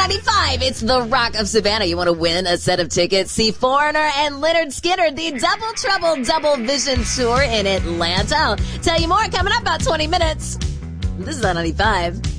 95. It's the Rock of Savannah. You want to win a set of tickets? See Foreigner and Leonard Skinner, the Double Trouble Double Vision Tour in Atlanta. I'll tell you more coming up about 20 minutes. This is on 95.